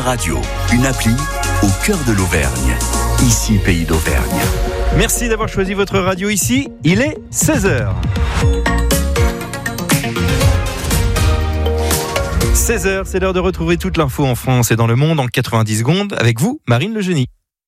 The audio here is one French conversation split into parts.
Radio, une appli au cœur de l'Auvergne. Ici, Pays d'Auvergne. Merci d'avoir choisi votre radio ici. Il est 16h. 16h, c'est l'heure de retrouver toute l'info en France et dans le monde en 90 secondes avec vous, Marine Le Genie.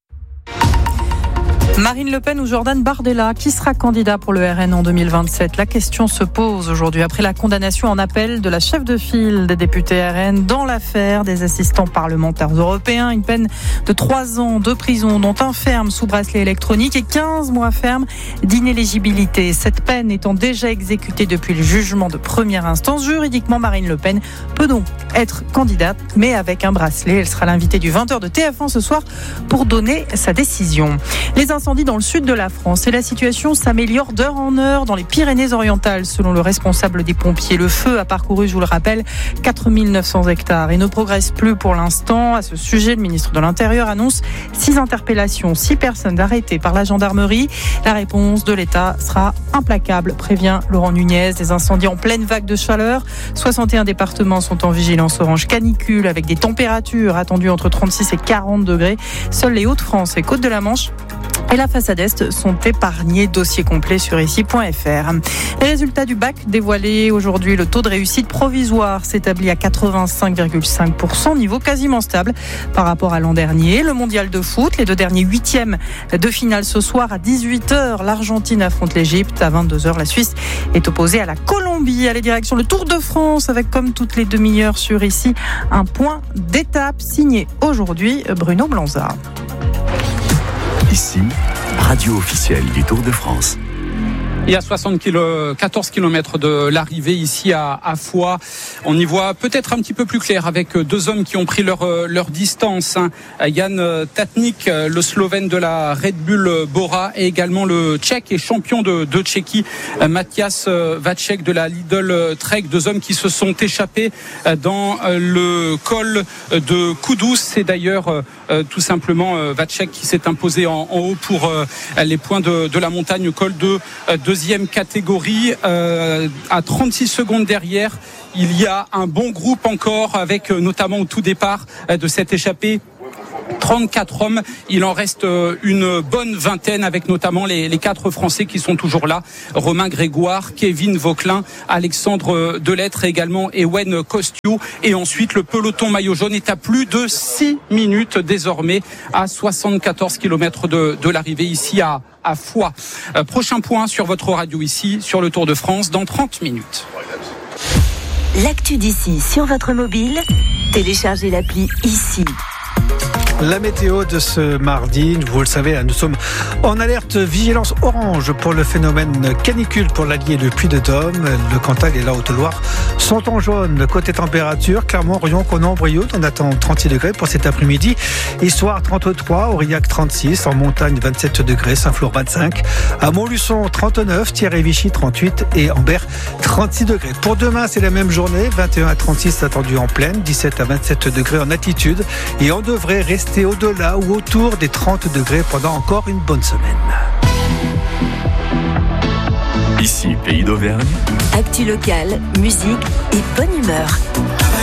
Marine Le Pen ou Jordan Bardella, qui sera candidat pour le RN en 2027 ? La question se pose aujourd'hui après la condamnation en appel de la chef de file des députés RN dans l'affaire des assistants parlementaires européens. Une peine de 3 ans de prison, dont un ferme sous bracelet électronique et 15 mois ferme d'inéligibilité. Cette peine étant déjà exécutée depuis le jugement de première instance, juridiquement, Marine Le Pen peut donc être candidate, mais avec un bracelet. Elle sera l'invitée du 20h de TF1 ce soir pour donner sa décision. Les incendies dans le sud de la France et la situation s'améliore d'heure en heure dans les Pyrénées-Orientales selon le responsable des pompiers. Le feu a parcouru, je vous le rappelle, 4900 hectares et ne progresse plus pour l'instant. À ce sujet, le ministre de l'Intérieur annonce 6 interpellations, 6 personnes arrêtées par la gendarmerie. La réponse de l'État sera implacable, prévient Laurent Nunez. Des incendies en pleine vague de chaleur. 61 départements sont en vigilance orange canicule avec des températures attendues entre 36 et 40 degrés. Seules les Hauts-de-France et Côtes de la Manche et la façade Est sont épargnés. Dossier complet sur ici.fr. Les résultats du bac dévoilés aujourd'hui. Le taux de réussite provisoire s'établit à 85,5%, niveau quasiment stable par rapport à l'an dernier. Le mondial de foot, les 2 derniers 8e de finale ce soir à 18h. L'Argentine affronte l'Égypte. À 22h, la Suisse est opposée à la Colombie. Allez, direction le Tour de France avec, comme toutes les demi-heures sur ici, un point d'étape signé aujourd'hui Bruno Blanza. Ici, radio officielle du Tour de France. Il y a 14 km de l'arrivée ici à Foix. On y voit peut-être un petit peu plus clair avec 2 hommes qui ont pris leur distance. Jan Tatnik, le Slovène de la Red Bull Bora, et également le Tchèque et champion de Tchéquie, Matthias Vacek de la Lidl Trek. 2 hommes qui se sont échappés dans le col de Kudus. C'est d'ailleurs tout simplement Vacek qui s'est imposé en haut pour les points de la montagne, col de 2e catégorie. À 36 secondes derrière, il y a un bon groupe encore, avec notamment au tout départ de cette échappée 34 hommes. Il en reste une bonne vingtaine, avec notamment les 4 Français qui sont toujours là. Romain Grégoire, Kevin Vauquelin, Alexandre Delettre et également Ewen Kostiou. Et ensuite, le peloton maillot jaune est à plus de 6 minutes désormais, à 74 km de l'arrivée ici à Foix. Prochain point sur votre radio ici, sur le Tour de France, dans 30 minutes. L'actu d'ici sur votre mobile, téléchargez l'appli ici. La météo de ce mardi, vous le savez, nous sommes en alerte vigilance orange pour le phénomène canicule pour l'Allier et le Puy-de-Dôme. Le Cantal et la Haute-Loire sont en jaune. Côté température, Clermont, Rion, Conon, Brioude, on attend 36 degrés pour cet après-midi. Histoire 33, Aurillac 36, en montagne 27 degrés, Saint-Flour 25, à Montluçon 39, Thierry-Vichy 38 et Ambert 36 degrés. Pour demain, c'est la même journée, 21 à 36 attendus en plaine, 17 à 27 degrés en altitude, et on devrait rester au-delà ou autour des 30 degrés pendant encore une bonne semaine. Ici, Pays d'Auvergne. Actu locale, musique et bonne humeur.